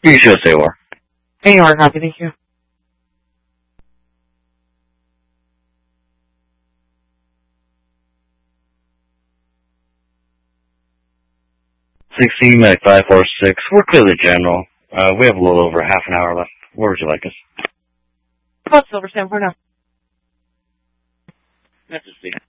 You should say AOR. AOR, copy, thank you. 16, Medic 546. We're clearly general. We have a little over half an hour left. Where would you like us? About Silver Sand for now. That's a